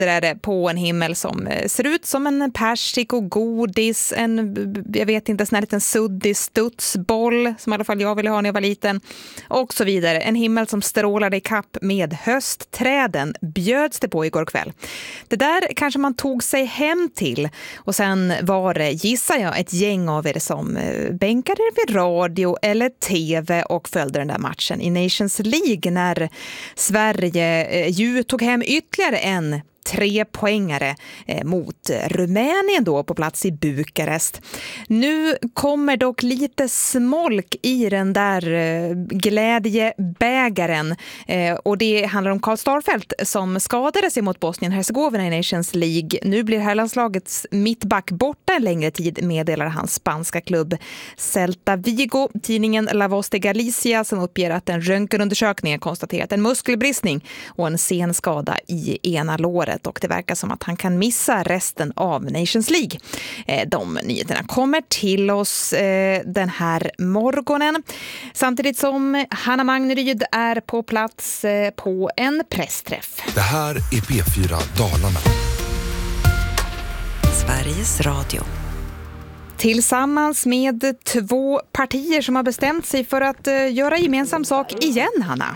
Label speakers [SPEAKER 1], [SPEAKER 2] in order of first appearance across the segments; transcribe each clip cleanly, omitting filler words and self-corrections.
[SPEAKER 1] Där är det på en himmel som ser ut som en persik och godis, jag vet inte, en liten suddig studsboll som i alla fall jag ville ha när jag var liten och så vidare. En himmel som strålade i kapp med höstträden bjöds det på igår kväll. Det där kanske man tog sig hem till och sen var det, gissar jag, ett gäng av er som bänkade vid radio eller tv och följde den där matchen i Nations League när Sverige ju tog hem ytterligare en 3-poängare mot Rumänien då på plats i Bukarest. Nu kommer dock lite smolk i den där glädjebägaren och det handlar om Karl Starfelt som skadade sig mot Bosnien-Hercegovina i Nations League. Nu blir herrlandslagets mittback borta en längre tid, meddelar hans spanska klubb Celta Vigo. Tidningen La Voz de Galicia som uppger att en röntgenundersökning konstaterat en muskelbristning och en senskada i ena låret. Och det verkar som att han kan missa resten av Nations League. De nyheterna kommer till oss den här morgonen. Samtidigt som Hanna Magneryd är på plats på en pressträff.
[SPEAKER 2] Det här är P4 Dalarna.
[SPEAKER 3] Sveriges Radio.
[SPEAKER 1] Tillsammans med 2 partier som har bestämt sig för att göra gemensam sak igen, Hanna.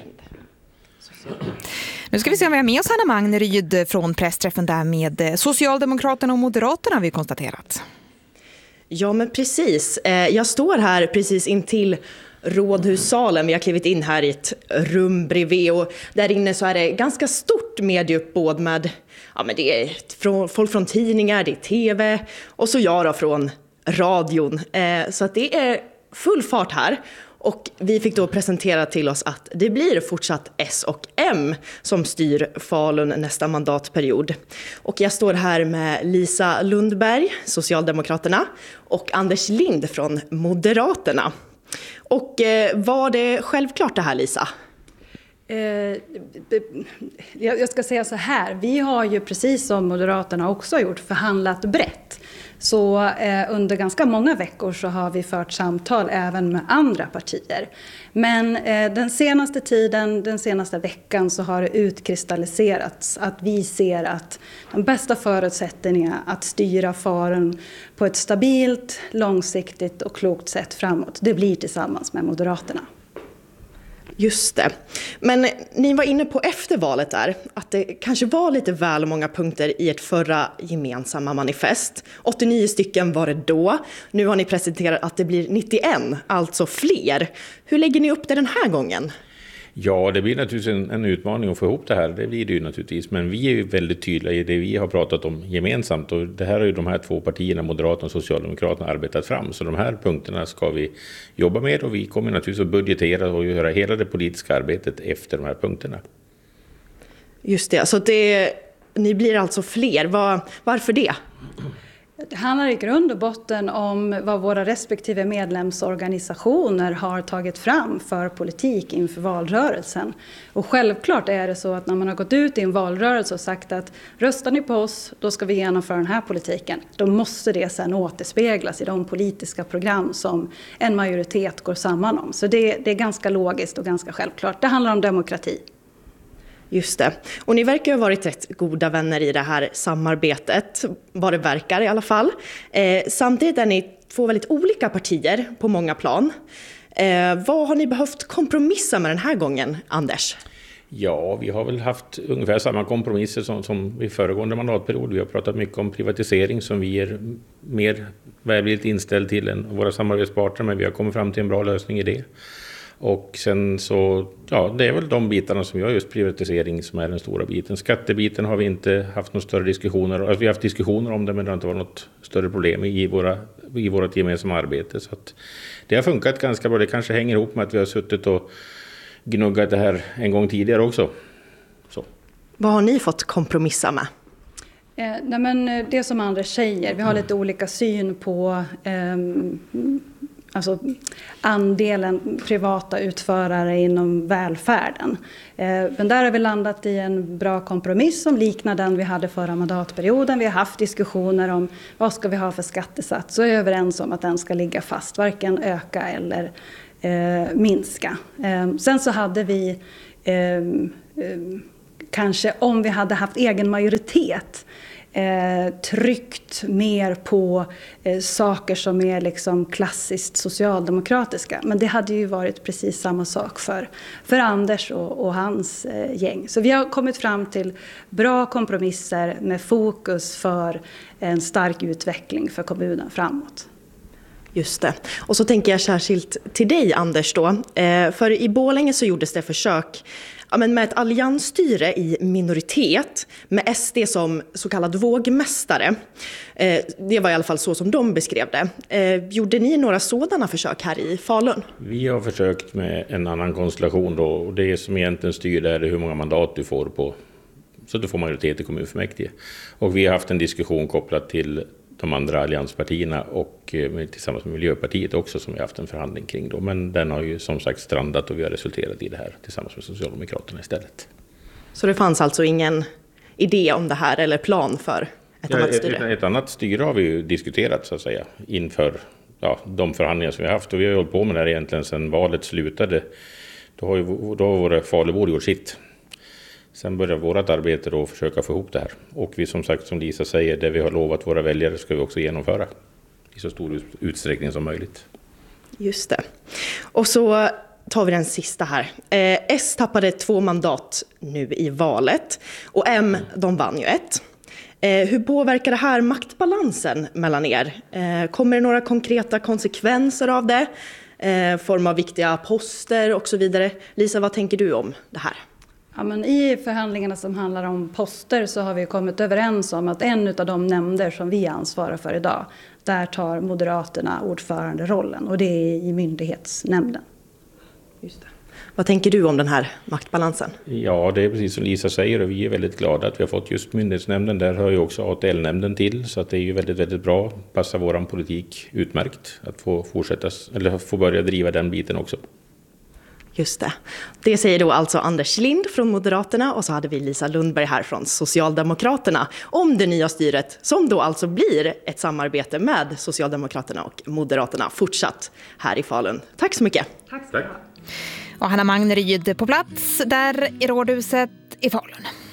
[SPEAKER 1] Nu ska vi se om vi har med oss Hanna Magneryd från pressträffen där med Socialdemokraterna och Moderaterna har vi konstaterat.
[SPEAKER 4] Ja men precis, jag står här precis intill Rådhussalen. Vi har klivit in här i ett rum bredvid och där inne så är det ganska stort medieuppbåd med, ja men det är folk från tidningar, det är tv och så jag då från radion. Så att det är full fart här. Och vi fick då presentera till oss att det blir fortsatt S och M som styr Falun nästa mandatperiod. Och jag står här med Lisa Lundberg, Socialdemokraterna, och Anders Lind från Moderaterna. Och var det självklart det här, Lisa?
[SPEAKER 5] Jag ska säga så här, vi har ju precis som Moderaterna också gjort förhandlat brett. Så under ganska många veckor så har vi fört samtal även med andra partier. Men den senaste tiden, den senaste veckan så har det utkristalliserats att vi ser att de bästa förutsättningarna att styra Falun på ett stabilt, långsiktigt och klokt sätt framåt, det blir tillsammans med Moderaterna.
[SPEAKER 4] Just det. Men ni var inne på efter valet där att det kanske var lite väl många punkter i ert förra gemensamma manifest. 89 stycken var det då. Nu har ni presenterat att det blir 91, alltså fler. Hur lägger ni upp det den här gången?
[SPEAKER 6] Ja, det blir naturligtvis en utmaning att få ihop det här. Det blir det ju naturligtvis. Men vi är ju väldigt tydliga i det vi har pratat om gemensamt. Och det här är ju de här 2 partierna, Moderaterna och Socialdemokraterna, arbetat fram. Så de här punkterna ska vi jobba med. Och vi kommer naturligtvis att budgetera och göra hela det politiska arbetet efter de här punkterna.
[SPEAKER 4] Just det, så ni blir alltså fler. Varför det?
[SPEAKER 5] Det handlar i grund och botten om vad våra respektive medlemsorganisationer har tagit fram för politik inför valrörelsen. Och självklart är det så att när man har gått ut i en valrörelse och sagt att röstar ni på oss, då ska vi genomföra den här politiken. Då måste det sedan återspeglas i de politiska program som en majoritet går samman om. Så det är ganska logiskt och ganska självklart. Det handlar om demokrati.
[SPEAKER 4] Just det. Och ni verkar ha varit rätt goda vänner i det här samarbetet, vad det verkar i alla fall. Samtidigt är ni 2 väldigt olika partier på många plan. Vad har ni behövt kompromissa med den här gången, Anders?
[SPEAKER 6] Ja, vi har väl haft ungefär samma kompromisser som i föregående mandatperiod. Vi har pratat mycket om privatisering som vi är mer välvilligt inställd till än våra samarbetspartner, men vi har kommit fram till en bra lösning i det. Och sen så, ja, det är väl de bitarna som jag just privatisering som är den stora biten. Skattebiten har vi inte haft några större diskussioner. Alltså vi har haft diskussioner om det, men det har inte varit något större problem i vårt gemensamma arbete. Så att det har funkat ganska bra. Det kanske hänger ihop med att vi har suttit och gnuggat det här en gång tidigare också. Så.
[SPEAKER 4] Vad har ni fått kompromissa med?
[SPEAKER 5] Nej, men det som Anders säger, vi har lite olika syn på alltså andelen privata utförare inom välfärden. Men där har vi landat i en bra kompromiss som liknar den vi hade förra mandatperioden. Vi har haft diskussioner om vad ska vi ha för skattesats och är överens om att den ska ligga fast, varken öka eller minska. Sen så hade vi kanske om vi hade haft egen majoritet tryckt mer på saker som är liksom klassiskt socialdemokratiska. Men det hade ju varit precis samma sak för Anders och hans gäng. Så vi har kommit fram till bra kompromisser med fokus för en stark utveckling för kommunen framåt.
[SPEAKER 4] Just det. Och så tänker jag särskilt till dig, Anders, då. För i Borlänge så gjordes det försök med ett alliansstyre i minoritet med SD som så kallad vågmästare. Det var i alla fall så som de beskrev det. Gjorde ni några sådana försök här i Falun?
[SPEAKER 6] Vi har försökt med en annan konstellation då, och det som egentligen styr är hur många mandat du får på, så att du får majoritet i kommunfullmäktige. Och vi har haft en diskussion kopplat till de andra allianspartierna och tillsammans med Miljöpartiet också, som vi har haft en förhandling kring då. Men den har ju som sagt strandat och vi har resulterat i det här tillsammans med Socialdemokraterna istället.
[SPEAKER 4] Så det fanns alltså ingen idé om det här eller plan för ett annat styre?
[SPEAKER 6] Ett annat styre har vi ju diskuterat så att säga inför de förhandlingar som vi har haft, och vi har hållit på med det här egentligen sedan valet slutade. Då har våra Falubor gjort sitt. Sen börjar vårt arbete då försöka få ihop det här. Och vi som sagt, som Lisa säger, det vi har lovat våra väljare ska vi också genomföra i så stor utsträckning som möjligt.
[SPEAKER 4] Just det. Och så tar vi den sista här. S tappade 2 mandat nu i valet och M, de vann ju 1. Hur påverkar det här maktbalansen mellan er? Kommer det några konkreta konsekvenser av det? Form av viktiga poster och så vidare. Lisa, vad tänker du om det här?
[SPEAKER 5] Ja, men i förhandlingarna som handlar om poster så har vi kommit överens om att en av de nämnder som vi ansvarar för idag, där tar Moderaterna ordföranderollen, och det är i myndighetsnämnden.
[SPEAKER 4] Just det. Vad tänker du om den här maktbalansen?
[SPEAKER 6] Ja, det är precis som Lisa säger, och vi är väldigt glada att vi har fått just myndighetsnämnden. Där hör ju också ATL-nämnden till, så att det är ju väldigt, väldigt bra. Passar våran politik utmärkt att få börja driva den biten också.
[SPEAKER 4] Just det. Det säger då alltså Anders Lind från Moderaterna, och så hade vi Lisa Lundberg här från Socialdemokraterna om det nya styret som då alltså blir ett samarbete med Socialdemokraterna och Moderaterna fortsatt här i Falun. Tack så mycket.
[SPEAKER 5] Tack.
[SPEAKER 1] Och Hanna Magneryd på plats där i rådhuset i Falun.